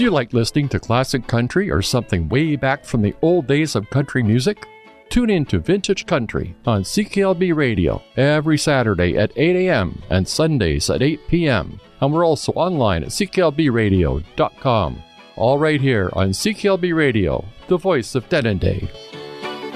Do you like listening to classic country or something way back from the old days of country music? Tune in to Vintage Country on CKLB Radio every Saturday at 8 a.m. and Sundays at 8 p.m. And we're also online at cklbradio.com. All right here on CKLB Radio, the voice of Denendeh.